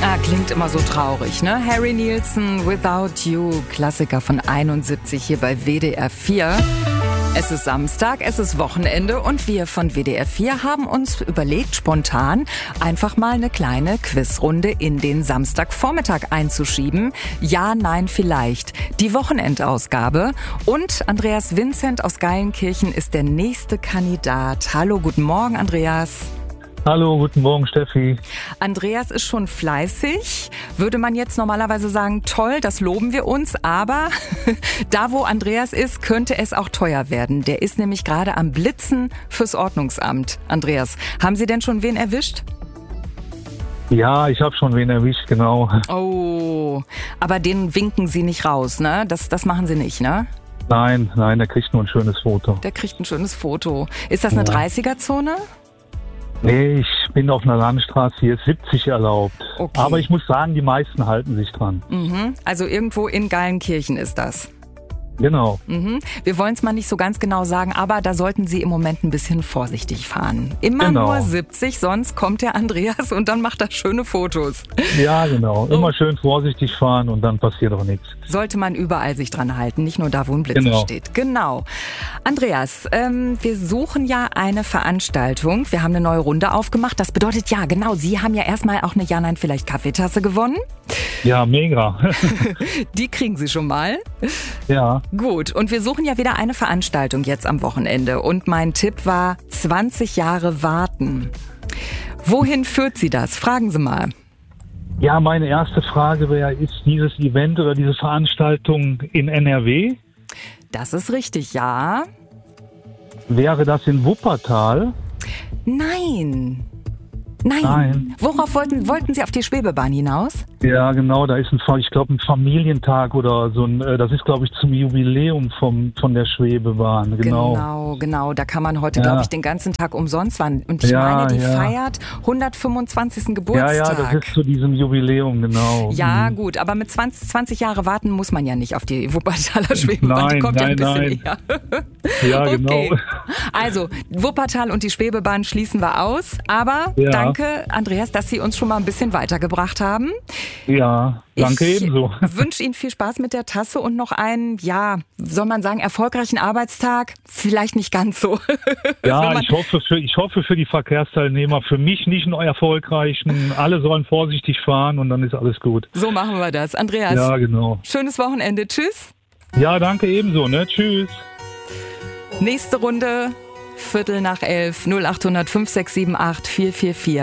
Ah, klingt immer so traurig, ne? Harry Nilsson, Without You, Klassiker von 71 hier bei WDR 4. Es ist Samstag, es ist Wochenende und wir von WDR 4 haben uns überlegt, spontan einfach mal eine kleine Quizrunde in den Samstagvormittag einzuschieben. Ja, nein, vielleicht. Die Wochenendausgabe. Und Andreas Vincent aus Geilenkirchen ist der nächste Kandidat. Hallo, guten Morgen, Andreas. Hallo, guten Morgen, Steffi. Andreas ist schon fleißig, würde man jetzt normalerweise sagen, toll, das loben wir uns, aber da, wo Andreas ist, könnte es auch teuer werden. Der ist nämlich gerade am Blitzen fürs Ordnungsamt. Andreas, haben Sie denn schon wen erwischt? Ja, ich habe schon wen erwischt, genau. Oh, aber den winken Sie nicht raus, ne? Das machen Sie nicht, ne? Nein, der kriegt nur ein schönes Foto. Der kriegt ein schönes Foto. Ist das eine 30er-Zone? Nee, ich bin auf einer Landstraße, hier ist 70 erlaubt. Okay. Aber ich muss sagen, die meisten halten sich dran. Mhm. Also irgendwo in Geilenkirchen ist das. Genau. Mhm. Wir wollen es mal nicht so ganz genau sagen, aber da sollten Sie im Moment ein bisschen vorsichtig fahren. Immer nur 70, sonst kommt der Andreas und dann macht er schöne Fotos. Ja, genau. Immer schön vorsichtig fahren und dann passiert auch nichts. Sollte man überall sich dran halten, nicht nur da, wo ein Blitzer steht. Genau. Andreas, wir suchen ja eine Veranstaltung. Wir haben eine neue Runde aufgemacht. Das bedeutet, ja, genau, Sie haben ja erstmal auch eine Ja-Nein-Vielleicht-Kaffeetasse gewonnen. Ja, mega. Die kriegen Sie schon mal. Ja. Gut, und wir suchen ja wieder eine Veranstaltung jetzt am Wochenende. Und mein Tipp war 20 Jahre warten. Wohin führt Sie das? Fragen Sie mal. Ja, meine erste Frage wäre, ist dieses Event oder diese Veranstaltung in NRW? Das ist richtig, ja. Wäre das in Wuppertal? Nein. Worauf wollten Sie auf die Schwebebahn hinaus? Ja, genau, da ist ein Familientag oder so das ist, glaube ich, zum Jubiläum von der Schwebebahn, genau. Genau, da kann man heute, glaube ich, den ganzen Tag umsonst fahren. Und ich meine, die feiert 125. Geburtstag. Ja, das ist zu diesem Jubiläum, genau. Ja, gut, aber mit 20 Jahre warten muss man ja nicht auf die Wuppertaler Schwebebahn, die kommt ja ein bisschen eher. Ja, okay. Genau. Also, Wuppertal und die Schwebebahn schließen wir aus, aber danke, Andreas, dass Sie uns schon mal ein bisschen weitergebracht haben. Ja, danke ebenso. Ich wünsche Ihnen viel Spaß mit der Tasse und noch einen, soll man sagen, erfolgreichen Arbeitstag? Vielleicht nicht ganz so. Ja, ich hoffe für die Verkehrsteilnehmer, für mich nicht einen erfolgreichen. Alle sollen vorsichtig fahren und dann ist alles gut. So machen wir das. Andreas, ja, genau. Schönes Wochenende. Tschüss. Ja, danke ebenso. Ne? Tschüss. Nächste Runde, 11:15, 0800 5678 444.